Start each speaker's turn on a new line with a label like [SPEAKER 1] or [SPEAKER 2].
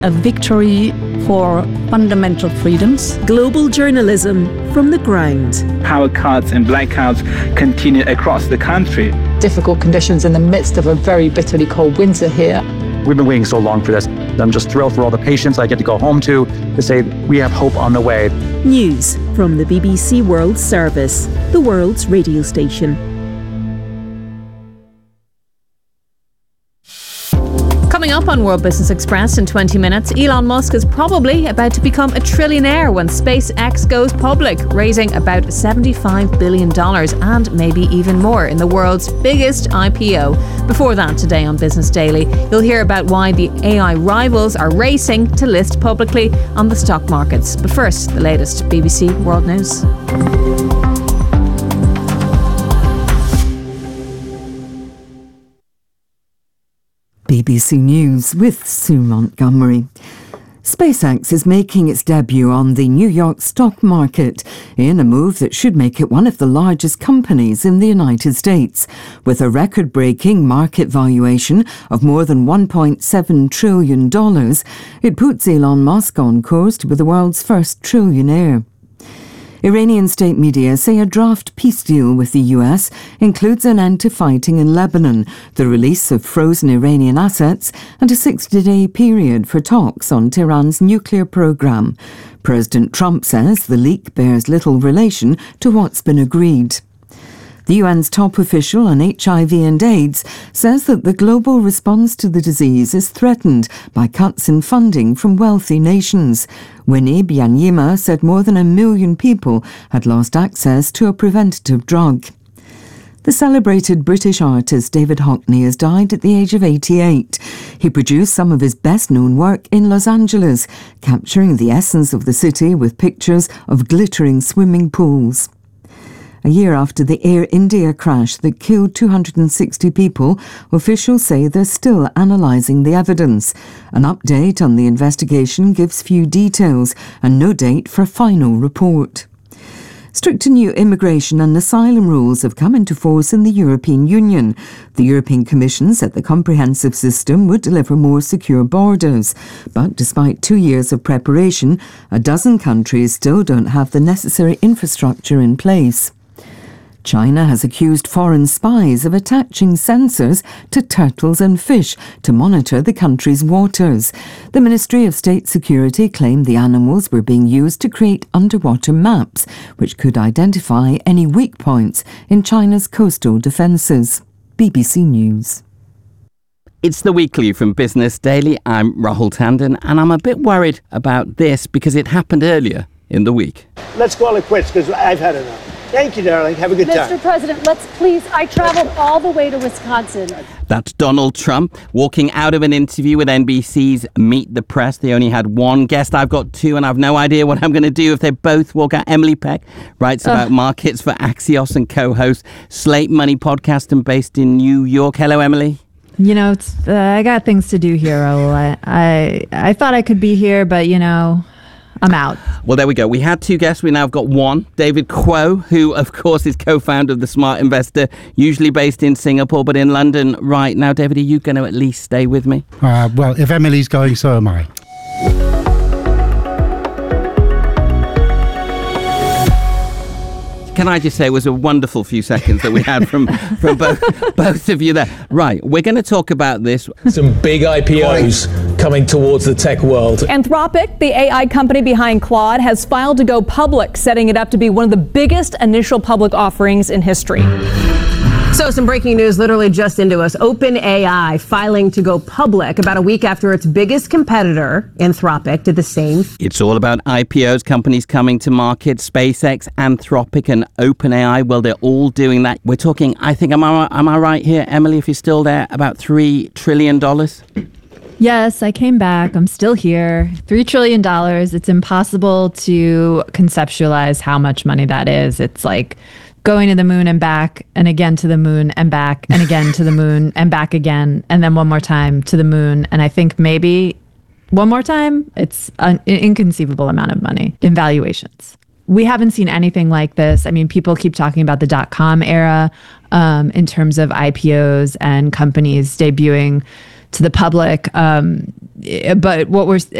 [SPEAKER 1] A victory for fundamental freedoms.
[SPEAKER 2] Global journalism from the ground.
[SPEAKER 3] Power cuts and blackouts continue across the country.
[SPEAKER 4] Difficult conditions in the midst of a very bitterly cold winter here.
[SPEAKER 5] We've been waiting so long for this. I'm just thrilled for all the patients I get to go home to say we have hope on the way.
[SPEAKER 2] News from the BBC World Service, the world's radio station.
[SPEAKER 6] Coming up on World Business Express in 20 minutes, Elon Musk is probably about to become a trillionaire when SpaceX goes public, raising about $75 billion and maybe even more in the world's biggest IPO. Before that, today on Business Daily, you'll hear about why the AI rivals are racing to list publicly on the stock markets. But first, the latest BBC World News.
[SPEAKER 7] BBC News with Sue Montgomery. SpaceX is making its debut on the New York stock market in a move that should make it one of the largest companies in the United States. With a record-breaking market valuation of more than $1.7 trillion, it puts Elon Musk on course to be the world's first trillionaire. Iranian state media say a draft peace deal with the US includes an end to fighting in Lebanon, the release of frozen Iranian assets, and a 60-day period for talks on Tehran's nuclear program. President Trump says the leak bears little relation to what's been agreed. The UN's top official on HIV and AIDS says that the global response to the disease is threatened by cuts in funding from wealthy nations. Winnie Byanyima said more than 1 million people had lost access to a preventative drug. The celebrated British artist David Hockney has died at the age of 88. He produced some of his best-known work in Los Angeles, capturing the essence of the city with pictures of glittering swimming pools. A year after the Air India crash that killed 260 people, officials say they're still analysing the evidence. An update on the investigation gives few details and no date for a final report. Stricter new immigration and asylum rules have come into force in the European Union. The European Commission said the comprehensive system would deliver more secure borders. But despite 2 years of preparation, a dozen countries still don't have the necessary infrastructure in place. China has accused foreign spies of attaching sensors to turtles and fish to monitor the country's waters. The Ministry of State Security claimed the animals were being used to create underwater maps, which could identify any weak points in China's coastal defences. BBC News.
[SPEAKER 8] It's the weekly from Business Daily. I'm Rahul Tandon, and I'm a bit worried about this because it happened earlier in the week.
[SPEAKER 9] Let's call it quits because I've had enough. Thank you, darling. Have a good time.
[SPEAKER 10] Mr. President, let's please, I traveled all the way to Wisconsin.
[SPEAKER 8] That's Donald Trump walking out of an interview with NBC's Meet the Press. They only had one guest. I've got two, and I've no idea what I'm going to do if they both walk out. Emily Peck writes about markets for Axios and co-hosts Slate Money podcast and based in New York. Hello, Emily.
[SPEAKER 11] You know, it's I got things to do here, Raul. I thought I could be here, but, you know, I'm out.
[SPEAKER 8] Well, there we go. We had two guests. We now have got one. David Kuo, who, of course, is co-founder of The Smart Investor, usually based in Singapore, but in London right now. David, are you going to at least stay with me?
[SPEAKER 12] Well, if Emily's going, so am I.
[SPEAKER 8] Can I just say it was a wonderful few seconds that we had from both of you there. Right, we're going to talk about this.
[SPEAKER 13] Some big IPOs coming towards the tech world.
[SPEAKER 14] Anthropic, the AI company behind Claude, has filed to go public, setting it up to be one of the biggest initial public offerings in history.
[SPEAKER 15] So some breaking news literally just into us. OpenAI filing to go public about a week after its biggest competitor, Anthropic, did the same.
[SPEAKER 8] It's all about IPOs, companies coming to market. SpaceX, Anthropic and OpenAI, well, they're all doing that. We're talking, I think, am I right here, Emily, if you're still there, about $3 trillion?
[SPEAKER 11] Yes, I came back. I'm still here. $3 trillion. It's impossible to conceptualize how much money that is. It's like going to the moon and back, and again to the moon and back, and again to the moon and back again, and then one more time to the moon. And I think maybe one more time, it's an inconceivable amount of money in valuations. We haven't seen anything like this. I mean, people keep talking about the .com era in terms of IPOs and companies debuting to the public. but what we're